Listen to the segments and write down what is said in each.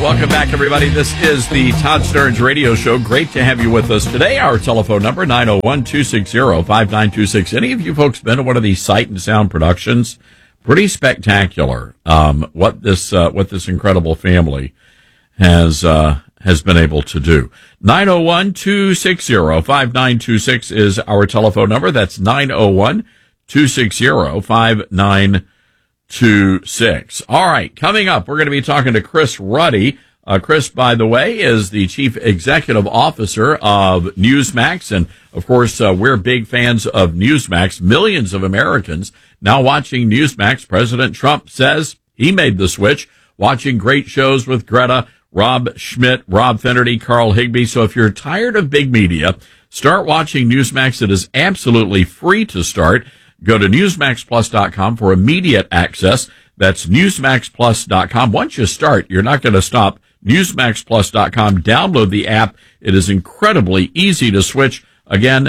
Welcome back, everybody. This is the Todd Stearns Radio Show. Great to have you with us today. Our telephone number, 901-260-5926. Any of you folks been to one of these Sight and Sound productions? Pretty spectacular, what this incredible family has been able to do. 901-260-5926 is our telephone number. That's 901-260-5926. All right, coming up, we're going to be talking to Chris Ruddy. Chris, by the way, is the Chief Executive Officer of Newsmax. And, of course, we're big fans of Newsmax. Millions of Americans now watching Newsmax. President Trump says he made the switch, watching great shows with Greta, Rob Schmidt, Rob Finnerty, Carl Higbee. So if you're tired of big media, start watching Newsmax. It is absolutely free to start. Go to NewsmaxPlus.com for immediate access. That's NewsmaxPlus.com. Once you start, you're not going to stop. NewsmaxPlus.com. Download the app. It is incredibly easy to switch. Again,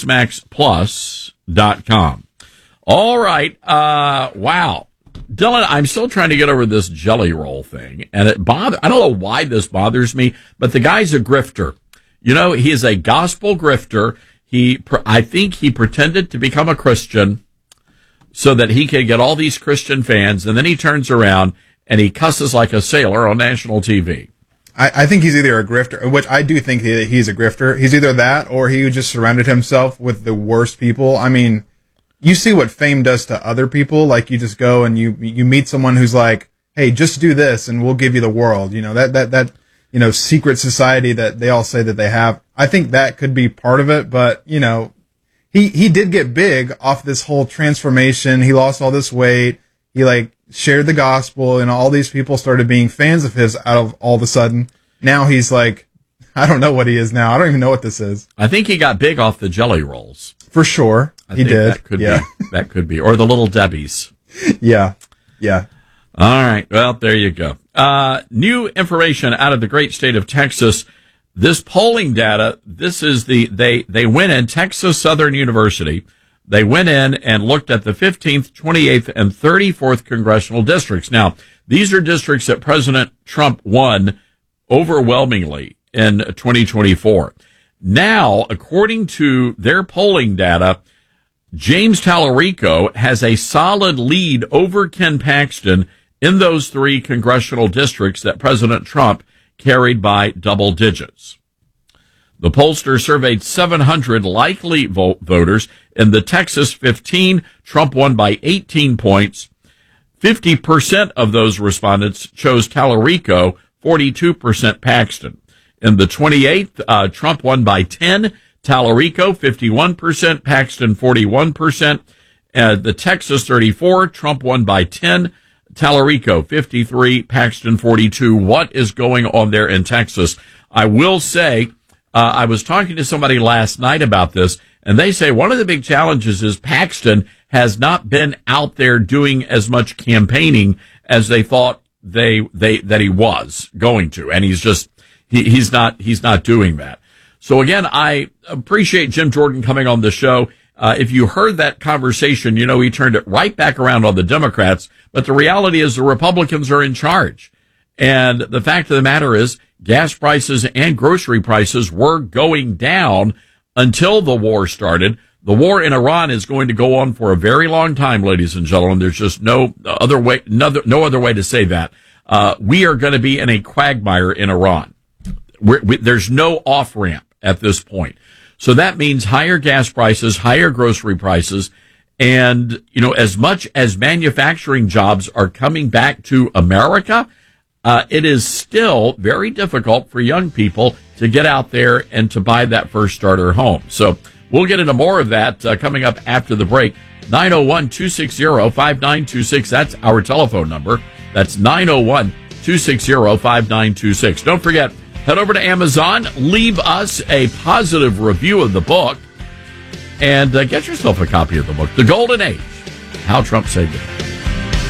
NewsmaxPlus.com. All right. Wow. Dylan, I'm still trying to get over this jelly roll thing. And I don't know why this bothers me, but the guy's a grifter. You know, he is a gospel grifter. I think he pretended to become a Christian so that he could get all these Christian fans, and then he turns around and he cusses like a sailor on national TV. I think he's either a grifter, which I do think that he's a grifter. He's either that or he just surrounded himself with the worst people. I mean, you see what fame does to other people. Like, you just go and you meet someone who's like, hey, just do this and we'll give you the world. You know, that secret society that they all say that they have. I think that could be part of it, but, you know, he did get big off this whole transformation. He lost all this weight. He, shared the gospel, and all these people started being fans of his out of all of a sudden. Now he's like, I don't know what he is now. I don't even know what this is. I think he got big off the jelly rolls. For sure. He did. That could be. Or the Little Debbies. Yeah. All right. Well, there you go. New information out of the great state of Texas. This polling data, they went in Texas Southern University. They went in and looked at the 15th, 28th, and 34th congressional districts. Now, these are districts that President Trump won overwhelmingly in 2024. Now, according to their polling data, James Tallarico has a solid lead over Ken Paxton in those three congressional districts that President Trump carried by double digits. The pollster surveyed 700 likely voters. In the Texas 15, Trump won by 18 points. 50% of those respondents chose Tallarico, 42% Paxton. In the 28th, Trump won by 10, Tallarico 51%, Paxton 41%. The Texas 34, Trump won by 10, Tallarico 53, Paxton 42. What is going on there in Texas? I will say, I was talking to somebody last night about this, and they say one of the big challenges is Paxton has not been out there doing as much campaigning as they thought that he was going to, and he's not doing that. So again, I appreciate Jim Jordan coming on the show. If you heard that conversation, you know, he turned it right back around on the Democrats, but the reality is the Republicans are in charge. And the fact of the matter is gas prices and grocery prices were going down until the war started. The war in Iran is going to go on for a very long time, ladies and gentlemen. There's just no other way to say that. We are going to be in a quagmire in Iran. There's no off-ramp at this point. So that means higher gas prices, higher grocery prices, and, you know, as much as manufacturing jobs are coming back to America, it is still very difficult for young people to get out there and to buy that first starter home. So we'll get into more of that coming up after the break. 901-260-5926. That's our telephone number. That's 901-260-5926. Don't forget, head over to Amazon, leave us a positive review of the book, and get yourself a copy of the book, The Golden Age, How Trump Saved It.